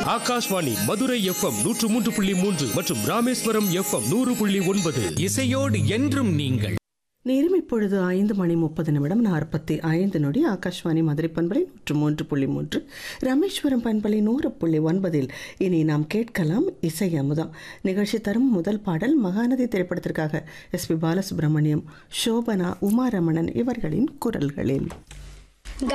Akashvani Madurai FM 103.3 மற்றும் Rameswaram FM 100.9. இசையோடு என்றும் நீங்கள். நேரம் இப்பொழுது 5:30 ஆகாஷ்வாணி மதுரை பண்பலை 103.3, ராமேஸ்வரம் பண்பலை 100.9. இனி நாம் கேட்கலாம் இசை அமுதம். நிகழ்ச்சி தரும் முதல் பாடல் மகாநதி திரைப்படத்திற்காக SP பாலசுப்ரமணியம், சோபனா, உமாரமணன் இவர்களின் குரல்களில்.